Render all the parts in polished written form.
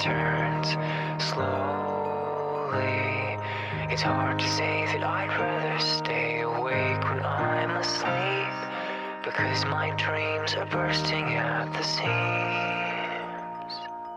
turns slowly. It's hard to say that I'd rather stay awake when I'm asleep, because my dreams are bursting at the seams.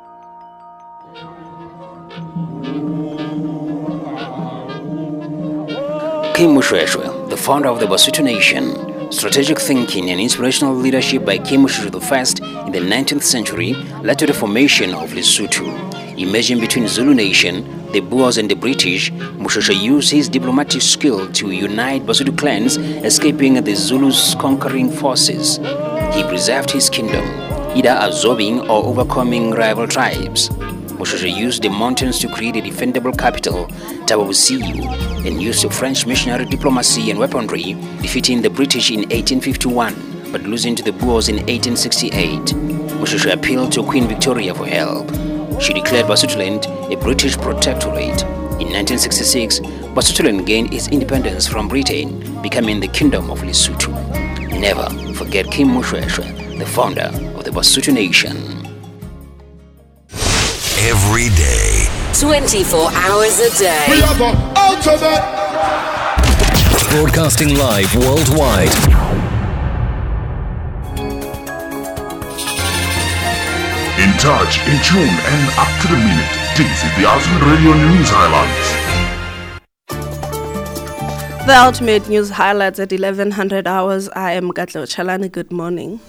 Kim Mushweshwe, the founder of the Basotho Nation. Strategic thinking and inspirational leadership by Kim Mushweshwe I in the 19th century led to the formation of Lesotho. Emerging between Zulu Nation, the Boers and the British, Mushweshwe used his diplomatic skill to unite Basotho clans, escaping the Zulus' conquering forces. He preserved his kingdom, either absorbing or overcoming rival tribes. Mushweshwe used the mountains to create a defendable capital, Thaba Bosiu, and used the French missionary diplomacy and weaponry, defeating the British in 1851, but losing to the Boers in 1868. Mushweshwe appealed to Queen Victoria for help. She declared Basotholand a British protectorate. In 1966, Basotholand gained its independence from Britain, becoming the Kingdom of Lesotho. Never forget Kim Mushweshwe, the founder of the Basotho Nation. Every day, 24 hours a day. We are the ultimate. Broadcasting live worldwide. In touch, in tune, and up to the minute. This is the Ultimate Radio News Highlights. The Ultimate News Highlights at 1100 hours. I am Katlo Chalani. Good morning.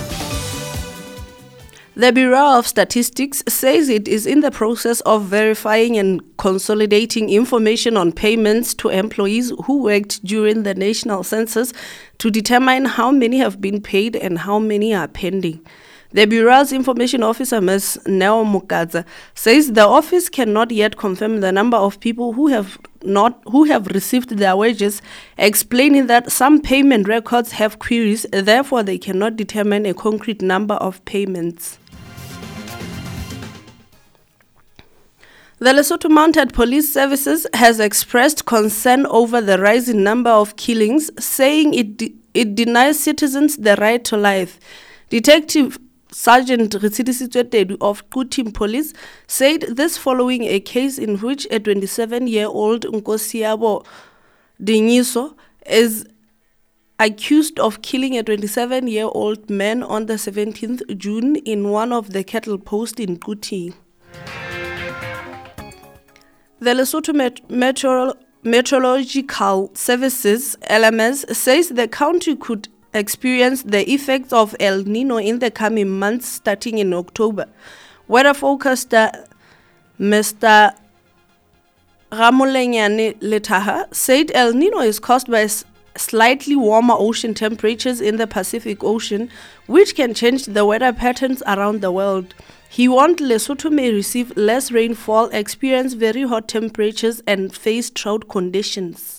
The Bureau of Statistics says it is in the process of verifying and consolidating information on payments to employees who worked during the national census to determine how many have been paid and how many are pending. The Bureau's information officer, Ms. Neo Mukadza, says the office cannot yet confirm the number of people who have received their wages, explaining that some payment records have queries, therefore they cannot determine a concrete number of payments. The Lesotho Mounted Police Services has expressed concern over the rising number of killings, saying it denies citizens the right to life. Detective Sergeant Ritsidisitswe Tedu of Kutim Police said this following a case in which a 27-year-old Nkosiabo Dingiso is accused of killing a 27-year-old man on the 17th June in one of the cattle posts in Kuti. The Lesotho Meteorological Services, LMS, says the country could experience the effects of El Nino in the coming months starting in October. Weather forecaster Mr. Ramolenyane Letaha said El Nino is caused by slightly warmer ocean temperatures in the Pacific Ocean, which can change the weather patterns around the world. He warned Lesotho may receive less rainfall, experience very hot temperatures, and face drought conditions.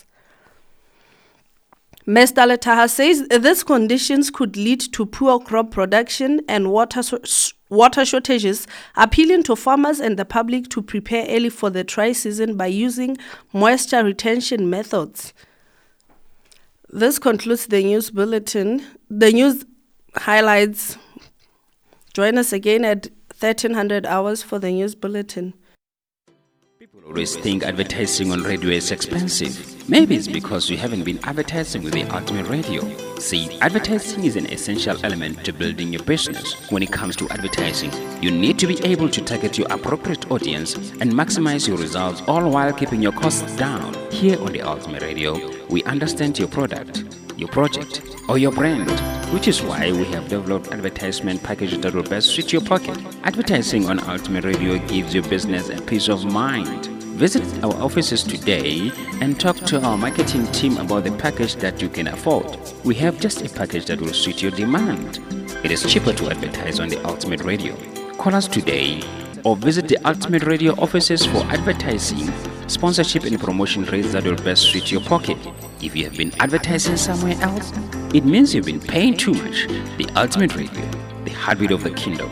Mr. Letaha says these conditions could lead to poor crop production and water shortages, appealing to farmers and the public to prepare early for the dry season by using moisture retention methods. This concludes the news bulletin. The news highlights. Join us again at 1300 hours for the news bulletin. People always think advertising on radio is expensive. Maybe it's because you haven't been advertising with the Ultimate Radio. See, advertising is an essential element to building your business. When it comes to advertising, you need to be able to target your appropriate audience and maximize your results, all while keeping your costs down. Here on the Ultimate Radio, we understand your product, your project, or your brand, which is why we have developed advertisement packages that will best suit your pocket. Advertising on Ultimate Radio gives your business a peace of mind. Visit our offices today and talk to our marketing team about the package that you can afford. We have just a package that will suit your demand. It is cheaper to advertise on the Ultimate Radio. Call us today or visit the Ultimate Radio offices for advertising, sponsorship and promotion rates that will best suit your pocket. If you have been advertising somewhere else, it means you've been paying too much. The Ultimate Radio, the heartbeat of the kingdom.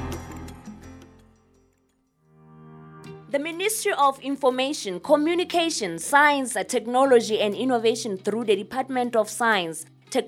The Ministry of Information, Communication, Science, Technology and Innovation through the Department of Science,